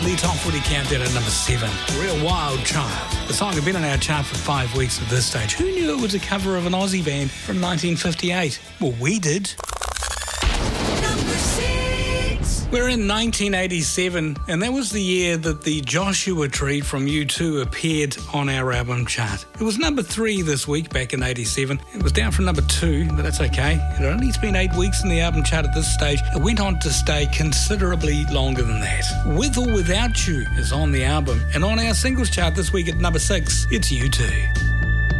The Top 40 Countdown at number 7. Real Wild Child. The song had been on our chart for 5 weeks at this stage. Who knew it was a cover of an Aussie band from 1958? Well, we did. Number 6. We're in 1987, and that was the year that the Joshua Tree from U2 appeared on our album chart. It was number 3 this week, back in 87. It was down from number 2, but that's okay. It had only been 8 weeks in the album chart at this stage. It went on to stay considerably longer than that. With or Without You is on the album, and on our singles chart this week at number 6, it's U2.